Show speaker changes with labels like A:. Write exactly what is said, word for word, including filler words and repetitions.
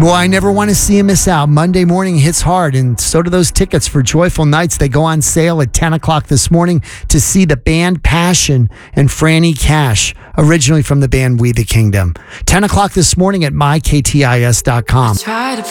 A: Well, I never want to see him miss out. Monday morning hits hard, and so do those tickets for Joyful Nights. They go on sale at ten o'clock this morning to see the band Passion and Franny Cash, originally from the band We the Kingdom. ten o'clock this morning at my k t i s dot com.
B: Try to